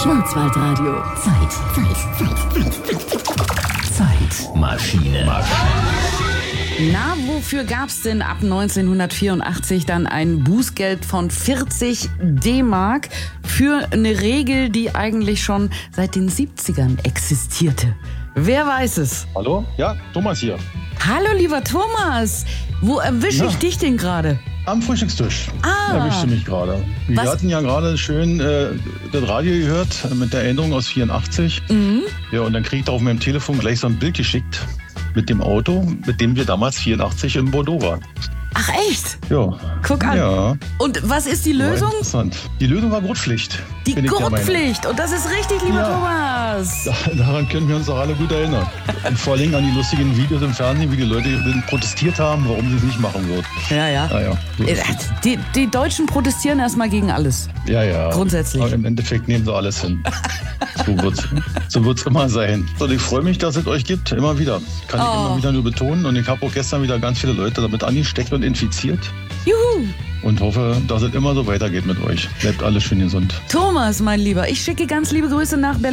Schwarzwaldradio. Zeitmaschine. Na, wofür gab's denn ab 1984 dann ein Bußgeld von 40 D-Mark für eine Regel, die eigentlich schon seit den 70ern existierte? Wer weiß es? Hallo? Ja, Thomas hier. Hallo, lieber Thomas. Wo erwische ich dich denn gerade? Am Frühstückstisch. Erwischte mich gerade. Wir Was? hatten ja gerade schön das Radio gehört mit der Erinnerung aus 84. Ja, und dann kriegt er auf meinem Telefon gleich so ein Bild geschickt mit dem Auto, mit dem wir damals 84 in Bordeaux waren. Ach echt? Ja. Guck an. Ja. Und was ist die War Lösung? interessant. Die Lösung war Gurtpflicht. Die bin ich der Meinung. Gurtpflicht. Und das ist richtig, lieber Ja. Thomas. Daran können wir uns doch alle gut erinnern. Und vor allem an die lustigen Videos im Fernsehen, wie die Leute protestiert haben, warum sie es nicht machen würden. Ja. Naja, so ist es. Die Deutschen protestieren erstmal gegen alles. Ja. Grundsätzlich. Aber im Endeffekt nehmen sie alles hin. So wird's immer sein. Und ich freue mich, dass es euch gibt, immer wieder. Kann ich immer wieder nur betonen. Und ich habe auch gestern wieder ganz viele Leute damit angesteckt und infiziert. Juhu. Und hoffe, dass es immer so weitergeht mit euch. Bleibt alles schön gesund. Thomas, mein Lieber, ich schicke ganz liebe Grüße nach Berlin.